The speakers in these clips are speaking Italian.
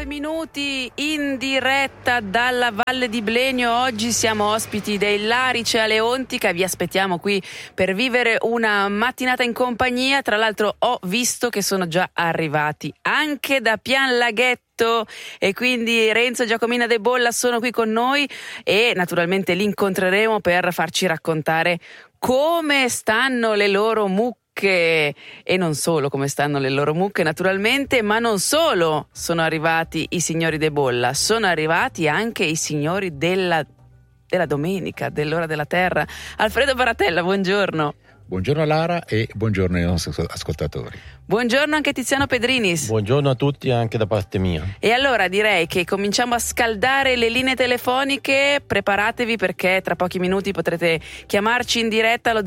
19 in diretta dalla Valle di Blegno. Oggi siamo ospiti dei Larice Aleontica. Vi aspettiamo qui per vivere una mattinata in compagnia. Tra l'altro ho visto che sono già arrivati anche da Pian Laghetto e quindi Renzo e Giacomina De Bolla sono qui con noi e naturalmente li incontreremo per farci raccontare come stanno le loro mucche. E non solo come stanno le loro mucche naturalmente, ma non solo sono arrivati i signori De Bolla, sono arrivati anche i signori della domenica, dell'ora della terra. Alfredo Baratella, buongiorno. Buongiorno Lara e buongiorno ai nostri ascoltatori. Buongiorno anche Tiziano Pedrinis. Buongiorno a tutti anche da parte mia. E allora direi che cominciamo a scaldare le linee telefoniche, preparatevi perché tra pochi minuti potrete chiamarci in diretta allo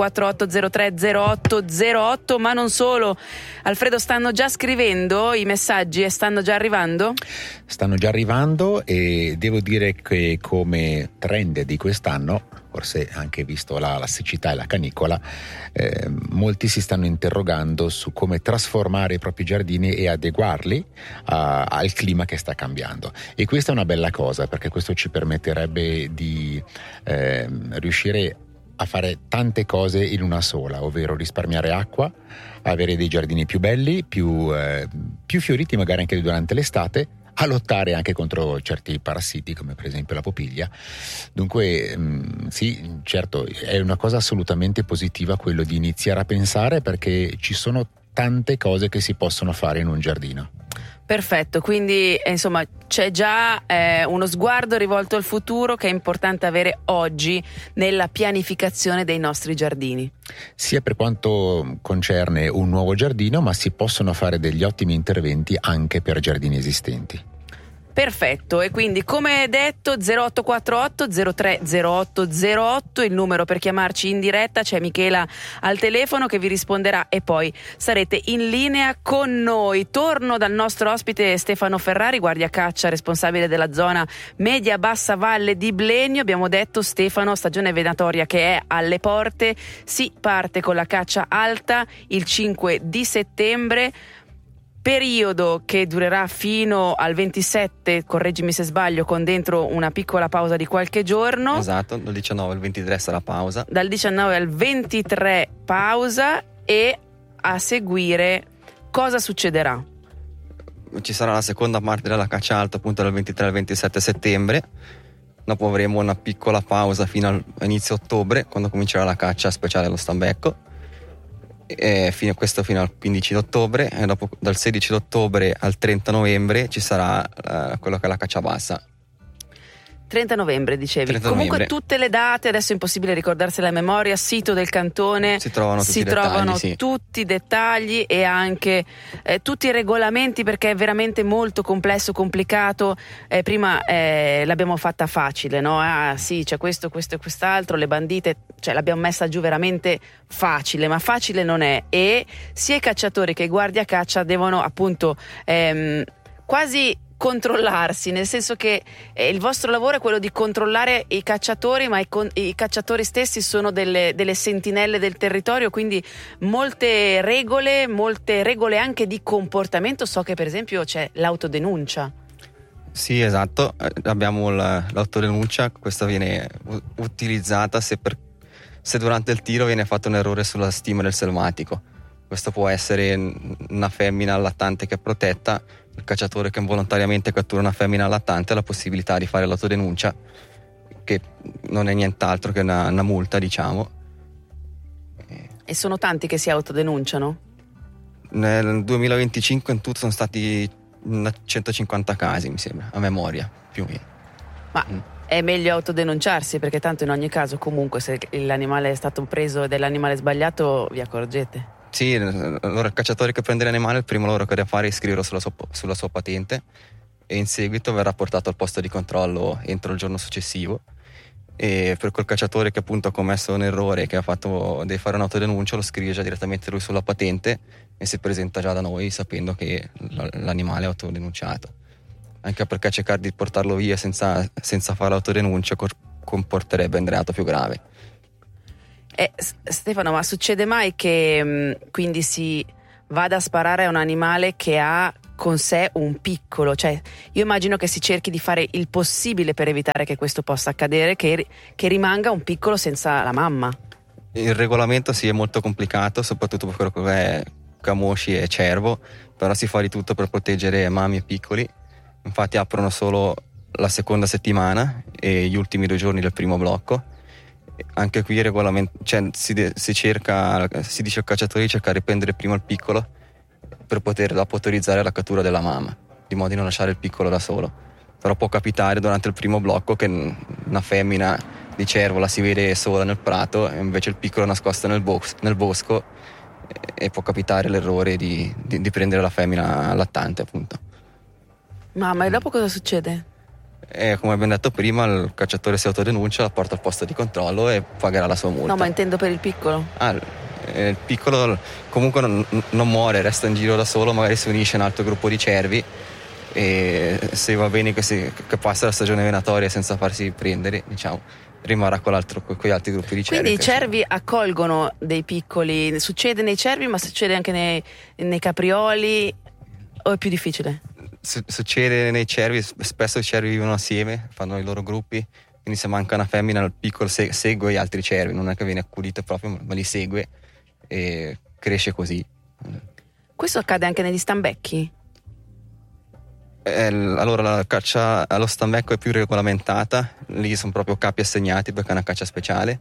0848030808, ma non solo. Alfredo, stanno già scrivendo i messaggi e stanno già arrivando? Stanno già arrivando e devo dire che come trend di quest'anno, forse anche visto la siccità e la canicola, molti si stanno interrogando su come trasformare i propri giardini e adeguarli al clima che sta cambiando. E questa è una bella cosa, perché questo ci permetterebbe di riuscire a fare tante cose in una sola, ovvero risparmiare acqua, avere dei giardini più belli, più fioriti magari anche durante l'estate, a lottare anche contro certi parassiti come per esempio la popiglia. Dunque sì, certo, è una cosa assolutamente positiva quello di iniziare a pensare, perché ci sono tante cose che si possono fare in un giardino. Perfetto, quindi insomma c'è già uno sguardo rivolto al futuro che è importante avere oggi nella pianificazione dei nostri giardini. Sia per quanto concerne un nuovo giardino, ma si possono fare degli ottimi interventi anche per giardini esistenti. Perfetto, e quindi come detto 0848 030808 il numero per chiamarci in diretta. C'è Michela al telefono che vi risponderà e poi sarete in linea con noi. Torno dal nostro ospite Stefano Ferrari, guardia caccia responsabile della zona media bassa Valle di Blegno. Abbiamo detto, Stefano, stagione venatoria che è alle porte, si parte con la caccia alta il 5 di settembre, periodo che durerà fino al 27, correggimi se sbaglio, con dentro una piccola pausa di qualche giorno. Esatto, dal 19 al 23 sarà pausa. Dal 19 al 23 pausa, e a seguire cosa succederà? Ci sarà la seconda parte della caccia alta appunto dal 23 al 27 settembre. Dopo avremo una piccola pausa fino a inizio ottobre, quando comincerà la caccia speciale allo stambecco. Questo fino al 15 d'ottobre, e dopo dal 16 d'ottobre al 30 novembre ci sarà quello che è la caccia bassa. 30 novembre dicevi. 30 Comunque novembre. Tutte le date, adesso è impossibile ricordarsela a memoria, sito del cantone, Si trovano tutti i dettagli e anche tutti i regolamenti, perché è veramente molto complesso, complicato. Prima l'abbiamo fatta facile, no? Ah sì, c'è questo e quest'altro, le bandite, cioè l'abbiamo messa giù veramente facile, ma facile non è, e sia i cacciatori che i guardia caccia devono appunto quasi controllarsi, nel senso che il vostro lavoro è quello di controllare i cacciatori, ma i cacciatori stessi sono delle sentinelle del territorio, quindi molte regole anche di comportamento. So che per esempio c'è l'autodenuncia. Sì, esatto, abbiamo l'autodenuncia. Questa viene utilizzata se durante il tiro viene fatto un errore sulla stima del selvatico. Questo può essere una femmina allattante che è protetta. Il cacciatore che involontariamente cattura una femmina allattante ha la possibilità di fare l'autodenuncia, che non è nient'altro che una multa, diciamo. E sono tanti che si autodenunciano? Nel 2025 in tutto sono stati 150 casi, mi sembra, a memoria, più o meno. Ma è meglio autodenunciarsi, perché tanto in ogni caso comunque se l'animale è stato preso ed è l'animale sbagliato vi accorgete. Sì, allora il cacciatore che prende l'animale, il primo lavoro che deve fare è iscriverlo sulla sua patente, e in seguito verrà portato al posto di controllo entro il giorno successivo. E per quel cacciatore che appunto ha commesso un errore, che deve fare un'autodenuncia, lo scrive già direttamente lui sulla patente e si presenta già da noi sapendo che l'animale è autodenunciato. Anche perché cercare di portarlo via senza fare l'autodenuncia comporterebbe un reato più grave. Stefano, ma succede mai che quindi si vada a sparare a un animale che ha con sé un piccolo, cioè io immagino che si cerchi di fare il possibile per evitare che questo possa accadere, che rimanga un piccolo senza la mamma. Il regolamento sì è molto complicato, soprattutto per quello che è camosci e cervo, però si fa di tutto per proteggere mammi e piccoli. Infatti aprono solo la seconda settimana e gli ultimi 2 giorni del primo blocco. Anche qui il regolamento, cioè, si dice al cacciatore di cercare di prendere prima il piccolo per poter dopo autorizzare la cattura della mamma, di modo di non lasciare il piccolo da solo. Però può capitare durante il primo blocco che una femmina di cervo la si vede sola nel prato e invece il piccolo è nascosto nel bosco, e può capitare l'errore di prendere la femmina lattante, appunto. Mamma, e dopo cosa succede? Come abbiamo detto prima, il cacciatore si autodenuncia, la porta al posto di controllo e pagherà la sua multa. No, ma intendo per il piccolo. Il piccolo comunque non muore, resta in giro da solo, magari si unisce a un altro gruppo di cervi e se va bene che passa la stagione venatoria senza farsi prendere, diciamo, rimarrà con gli altri gruppi di cervi. Quindi i cervi accolgono dei piccoli, succede nei cervi ma succede anche nei caprioli, o è più difficile? Succede nei cervi, spesso i cervi vivono assieme, fanno i loro gruppi, quindi se manca una femmina il piccolo segue gli altri cervi, non è che viene accudito proprio, ma li segue e cresce così. Questo accade anche negli stambecchi? Allora la caccia allo stambecco è più regolamentata, lì sono proprio capi assegnati perché è una caccia speciale.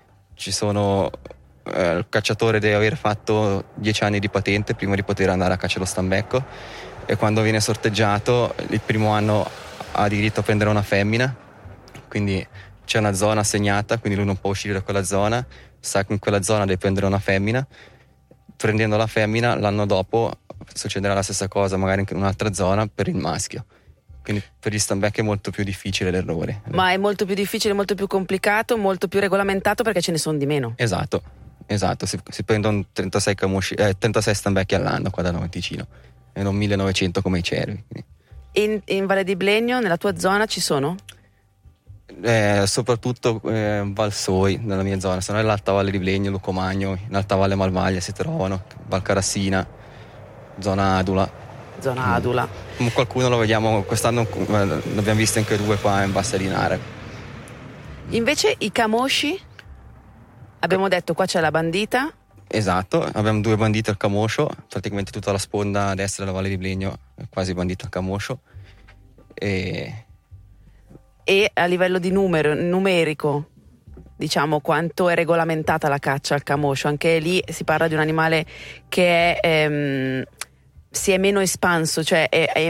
Il cacciatore deve aver fatto 10 anni di patente prima di poter andare a caccia allo stambecco, e quando viene sorteggiato il primo anno ha diritto a prendere una femmina, quindi c'è una zona assegnata, quindi lui non può uscire da quella zona, sa che in quella zona deve prendere una femmina. Prendendo la femmina l'anno dopo succederà la stessa cosa, magari in un'altra zona per il maschio. Quindi per gli stambecchi è molto più difficile l'errore. Ma è molto più difficile, molto più complicato, molto più regolamentato perché ce ne sono di meno. Esatto. Si prendono 36 stambecchi all'anno qua da noi in Ticino e non 1900 come i cervi. In Valle di Blegno, nella tua zona, ci sono? Soprattutto Val Soi, nella mia zona, se no nell'Alta Valle di Blegno, Lucomagno, in Alta Valle Malvaglia si trovano, Val Carassina, zona Adula. Qualcuno lo vediamo, quest'anno ne abbiamo visto anche 2 qua in Bassa Dinare. Invece i camosci, abbiamo detto qua c'è la bandita. Esatto, abbiamo 2 bandite al camoscio, praticamente tutta la sponda destra della Valle di Blegno è quasi bandita al camoscio. E a livello di numerico, diciamo, quanto è regolamentata la caccia al camoscio? Anche lì si parla di un animale che si è meno espanso, cioè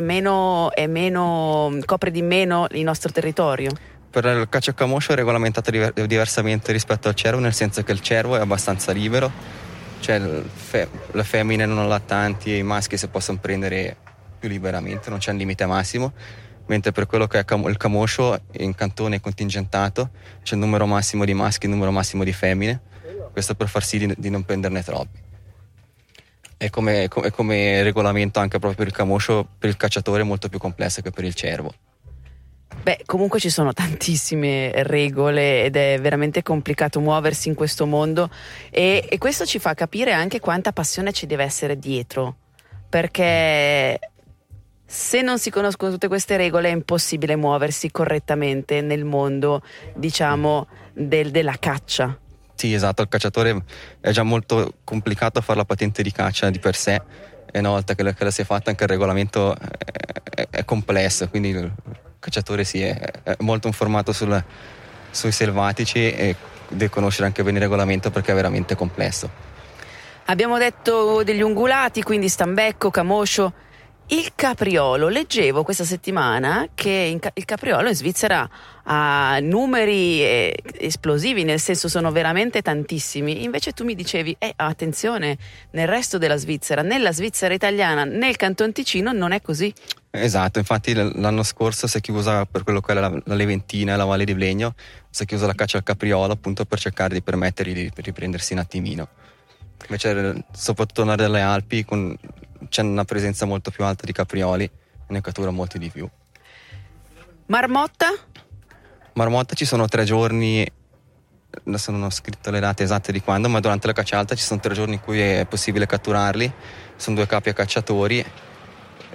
copre di meno il nostro territorio. Per il caccia al camoscio è regolamentata diversamente rispetto al cervo, nel senso che il cervo è abbastanza libero, cioè le femmine non lattanti e i maschi si possono prendere più liberamente, non c'è un limite massimo. Mentre per quello che è il camoscio in cantone è contingentato, c'è il numero massimo di maschi e il numero massimo di femmine, questo per far sì di non prenderne troppi. E come regolamento anche proprio per il camoscio, per il cacciatore è molto più complesso che per il cervo. Beh, comunque ci sono tantissime regole ed è veramente complicato muoversi in questo mondo e questo ci fa capire anche quanta passione ci deve essere dietro, perché se non si conoscono tutte queste regole è impossibile muoversi correttamente nel mondo, diciamo, della caccia. Sì, esatto, il cacciatore è già molto complicato fare la patente di caccia di per sé, e una volta che la si è fatta anche il regolamento è complesso, quindi il cacciatore è molto informato sui selvatici e deve conoscere anche bene il regolamento perché è veramente complesso. Abbiamo detto degli ungulati, quindi stambecco, camoscio. Il capriolo, leggevo questa settimana che il capriolo in Svizzera ha numeri esplosivi, nel senso sono veramente tantissimi. Invece tu mi dicevi, attenzione, nel resto della Svizzera, nella Svizzera italiana, nel Canton Ticino non è così. Esatto, infatti l'anno scorso si è chiusa, per quello che è la Leventina e la Valle di Blegno, si è chiusa la caccia al capriolo appunto per cercare di permettergli di riprendersi un attimino. Invece soprattutto nel nord delle Alpi c'è una presenza molto più alta di caprioli e ne cattura molti di più. Marmotta ci sono 3 giorni, adesso non ho scritto le date esatte di quando, ma durante la caccia alta ci sono 3 giorni in cui è possibile catturarli, sono 2 capi a cacciatori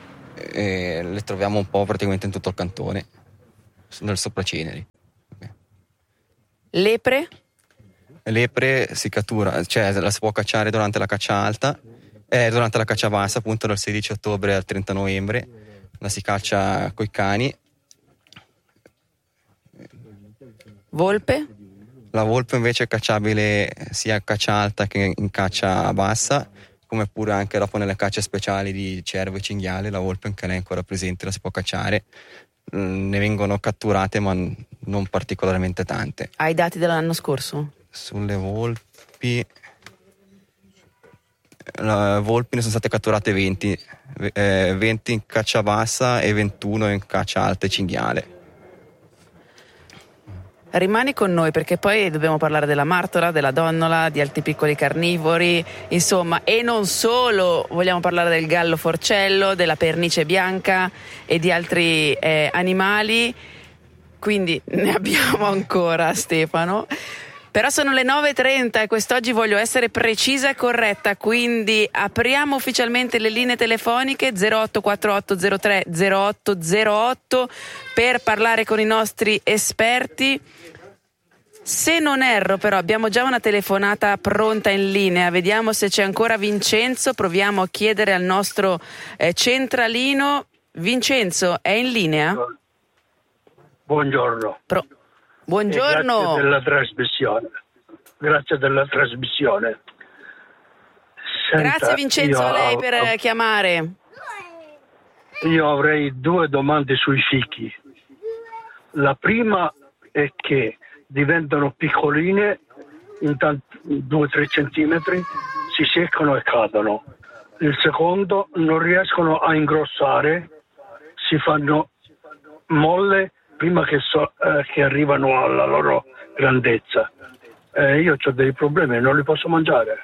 e le troviamo un po' praticamente in tutto il cantone, nel Sopraceneri. Lepre? Lepre si cattura, cioè la si può cacciare durante la caccia alta, durante la caccia bassa, appunto dal 16 ottobre al 30 novembre, la si caccia coi cani. Volpe? La volpe invece è cacciabile sia a caccia alta che in caccia bassa, come pure anche dopo nelle cacce speciali di cervo e cinghiale. La volpe, anche lei è ancora presente, la si può cacciare. Ne vengono catturate ma non particolarmente tante. Hai i dati dell'anno scorso? Sulle volpi ne sono state catturate 20 in caccia bassa e 21 in caccia alta e cinghiale. Rimani con noi, perché poi dobbiamo parlare della martora, della donnola, di altri piccoli carnivori, insomma, e non solo. Vogliamo parlare del gallo forcello, della pernice bianca e di altri animali, quindi ne abbiamo ancora, Stefano. Però sono le 9:30 e quest'oggi voglio essere precisa e corretta, quindi apriamo ufficialmente le linee telefoniche 0848 03 0808 per parlare con i nostri esperti. Se non erro, però, abbiamo già una telefonata pronta in linea. Vediamo se c'è ancora Vincenzo. Proviamo a chiedere al nostro centralino. Vincenzo, è in linea? Buongiorno. Buongiorno. Grazie della trasmissione. Senta, grazie Vincenzo a lei per chiamare. Io avrei due domande sui fichi. La prima è che diventano piccoline, in 2-3 centimetri, si seccano e cadono. Il secondo, non riescono a ingrossare, si fanno molle prima che arrivano alla loro grandezza. Io ho dei problemi, non li posso mangiare.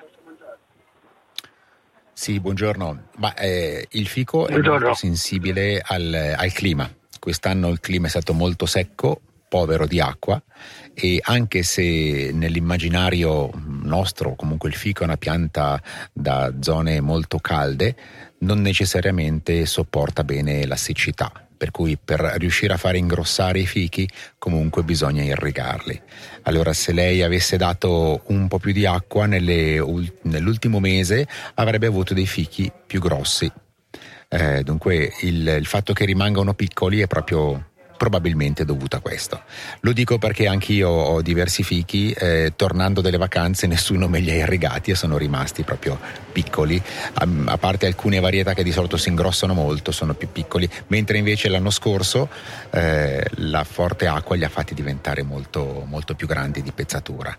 Sì, buongiorno. Il fico è molto sensibile al clima. Quest'anno il clima è stato molto secco, povero di acqua, e anche se nell'immaginario nostro comunque il fico è una pianta da zone molto calde, non necessariamente sopporta bene la siccità, per cui per riuscire a fare ingrossare i fichi comunque bisogna irrigarli. Allora, se lei avesse dato un po' più di acqua nell'ultimo mese avrebbe avuto dei fichi più grossi. Dunque il fatto che rimangano piccoli è proprio probabilmente dovuto a questo. Lo dico perché anch'io ho diversi fichi, tornando dalle vacanze nessuno me li ha irrigati e sono rimasti proprio piccoli, a parte alcune varietà che di solito si ingrossano molto, sono più piccoli, mentre invece l'anno scorso la forte acqua li ha fatti diventare molto, molto più grandi di pezzatura.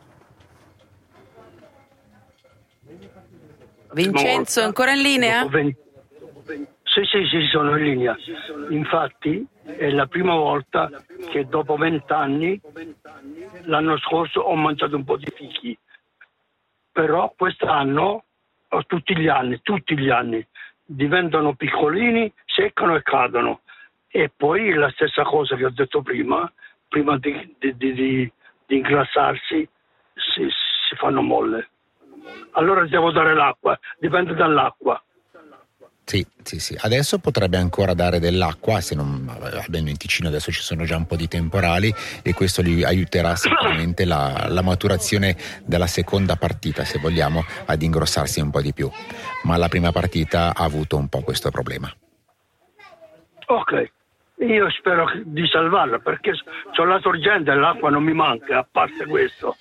Vincenzo, ancora in linea? Sì, sono in linea. Infatti è la prima volta che dopo 20 anni, l'anno scorso ho mangiato un po' di fichi, però quest'anno, tutti gli anni, diventano piccolini, seccano e cadono. E poi la stessa cosa che ho detto prima di ingrassarsi, si fanno molle. Allora devo dare l'acqua, dipende dall'acqua. Sì. Adesso potrebbe ancora dare dell'acqua, se non avendo in Ticino adesso ci sono già un po' di temporali e questo gli aiuterà sicuramente la maturazione della seconda partita, se vogliamo, ad ingrossarsi un po' di più. Ma la prima partita ha avuto un po' questo problema. Ok, io spero di salvarla perché c'ho la sorgente e l'acqua non mi manca, a parte questo.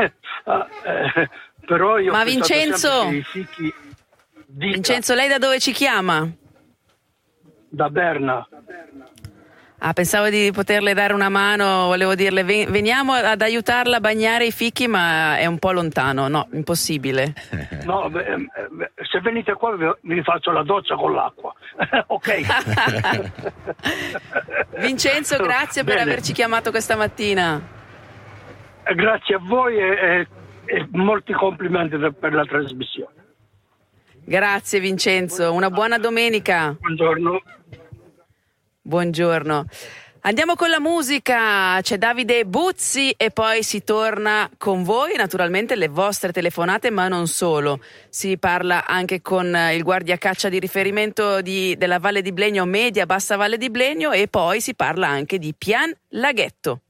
Però io Ma Vincenzo, che i fichi Vincenzo, lei da dove ci chiama? Da Berna. Ah, pensavo di poterle dare una mano, volevo dirle veniamo ad aiutarla a bagnare i fichi, ma è un po' lontano, no, impossibile. No, se venite qua vi faccio la doccia con l'acqua. Ok. Vincenzo, grazie per averci chiamato questa mattina. Grazie a voi e molti complimenti per la trasmissione. Grazie Vincenzo, una buona domenica. Buongiorno. Andiamo con la musica, c'è Davide Buzzi e poi si torna con voi, naturalmente le vostre telefonate, ma non solo. Si parla anche con il guardiacaccia di riferimento della Valle di Blegno, media bassa Valle di Blegno, e poi si parla anche di Pian Laghetto.